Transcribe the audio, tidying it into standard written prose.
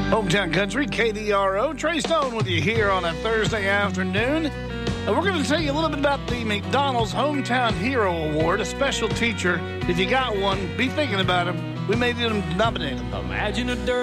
Hometown Country, KDRO. Trey Stone with you here on a Thursday afternoon. We're going to tell you a little bit about the McDonald's Hometown Hero Award, a special teacher. If you got one, be thinking about him. We may need him to nominate him. Imagine a dirt